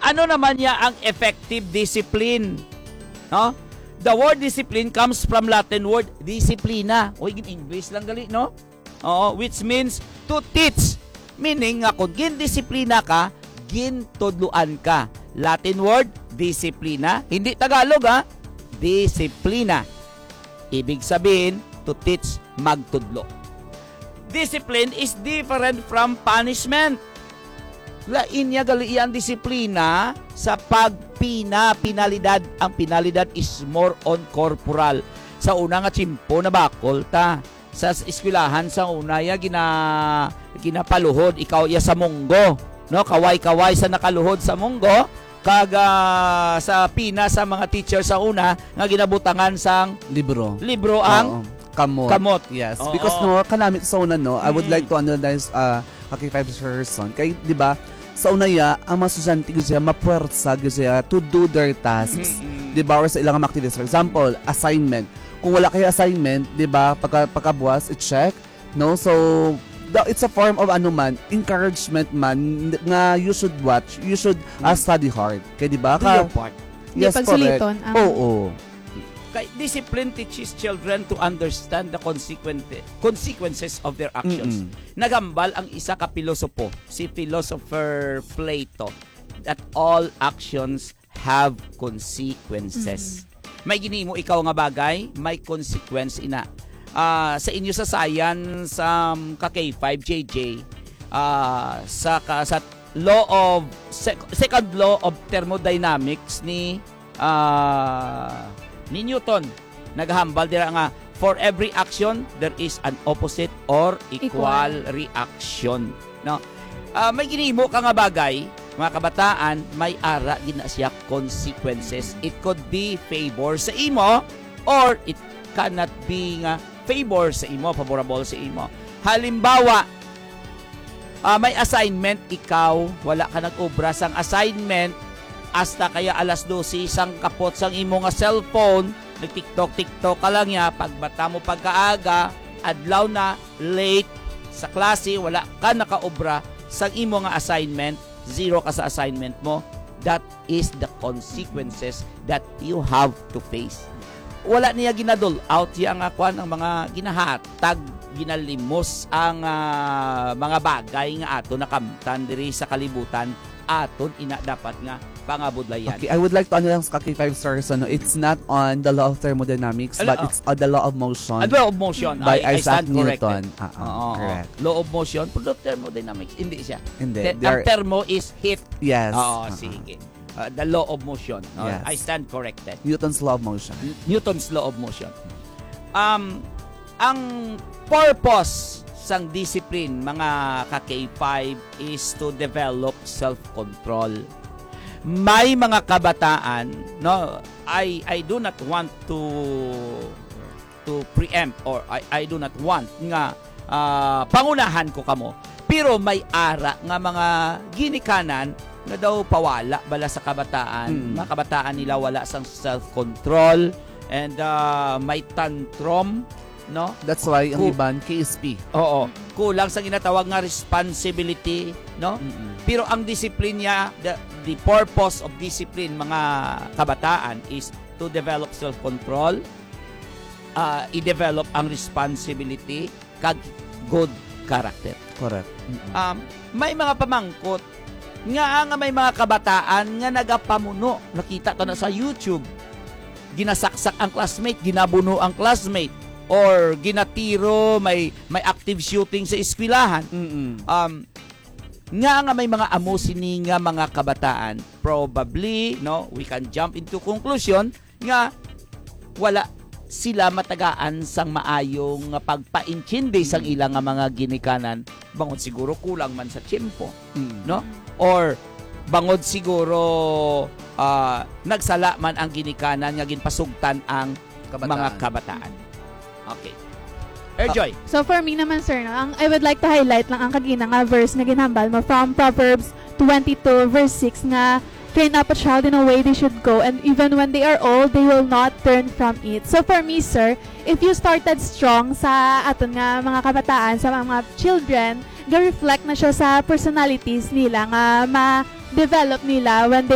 ano naman niya ang effective discipline? No? The word discipline comes from Latin word disciplina. O, in English lang gali, no? Oo, which means to teach. Meaning nga kung gindisiplina ka, gintudluan ka. Latin word, disiplina. Hindi Tagalog, ha? Disiplina. Ibig sabihin, to teach, magtudlo. Discipline is different from punishment. Lain niya gali ang disiplina sa pinalidad. Ang pinalidad is more on corporal. Sa una nga chimpo na bakol ta. Sa eskwelahan sa una ya ginapaluhod ikaw ya sa munggo, no? Kaway-kaway sa nakaluhod sa munggo kaga sa pina sa mga teacher sa una nga ginabutangan sang libro ang kamot. Yes. Because no kanamit sa una no, I would like to analyze Kaki 5 person. Kay di ba sa una ya ang mga estudyante siya mapuwersa siya to do their tasks. Di ba? Or sa ilang activities. For example, assignment. Kung wala kayo assignment, di ba, pagkabuwas, i-check, no? So, it's a form of encouragement man, nga you should watch, you should study hard. Kaya di ba? Do your part. Yes, correct. Oo. Discipline teaches children to understand the consequences of their actions. Nagambal ang isa ka pilosopo, si philosopher Plato, that all actions have consequences. May ginimo ikaw nga bagay, may consequence ina. Sa inyo sa science, ka K5 JJ, sa second law of thermodynamics ni Newton, naghambal dira nga for every action there is an opposite or equal reaction, no? May ginimo ka nga bagay, mga kabataan, may ara gina siya consequences. It could be favor sa imo or it cannot be nga favor sa imo, favorable sa imo. Halimbawa, may assignment, ikaw wala ka nag-obra sang assignment hasta kaya alas 12 sang kapot sang imo nga cellphone, nag-TikTok ka lang ya, pagbata mo pagkaaga, adlaw na, late sa klase, wala ka nakaobra sang imo nga assignment, zero ka sa assignment mo. That is the consequences that you have to face. Wala niya ginadol out yang akwan ang mga ginahatag, ginalimos ang mga bagay nga ato nakamtan diri sa kalibutan, aton ina dapat nga pangabudlayan. Okay, I would like to analyze Kaki 5 stars. It's not on the law of thermodynamics, but it's on the law of motion. Law of motion. By I Isaac stand corrected. Newton. Correct. Law of motion, pero thermodynamics, hindi siya. Hindi. Ang thermo is heat. Yes. Sige. The law of motion. Yes. I stand corrected. Newton's law of motion. Newton's law of motion. Ang purpose sang discipline, mga ka-K5, is to develop self-control. May mga kabataan, no, I do not want to preempt or I do not want nga pangunahan ko kamo. Pero may ara nga mga ginikanan nga daw pawala bala sa kabataan. Mga kabataan nila wala sang self-control and may tantrum, no? That's why ang iban KSP. Oo. Kulang sa ginatawag nga responsibility, no? Pero ang discipline niya, the purpose of discipline, mga kabataan, is to develop self-control, i-develop ang responsibility, kag good character. Correct. May mga pamangkot nga may mga kabataan nga nagapamuno. Nakita ko na sa YouTube. Ginasaksak ang classmate, ginabuno ang classmate, or ginatiro, may active shooting sa eskwelahan. Nga may mga amo sini nga mga kabataan, probably, no, we can jump into conclusion nga wala sila matagaan sang maayong pagpaintindi sang ilang nga mga ginikanan, bangod siguro kulang man sa tiempo, no, or bangod siguro nagsala man ang ginikanan nga ginpasugtan ang mga kabataan. Okay. Joy. So for me naman, sir, no, I would like to highlight lang ang kagina nga verse na ginhambal mo from Proverbs 22 verse 6 nga, train up a child in a way they should go, and even when they are old, they will not turn from it. So for me, sir, if you started strong sa aton nga mga kabataan, sa mga children, ga-reflect na siya sa personalities nila nga ma-develop nila when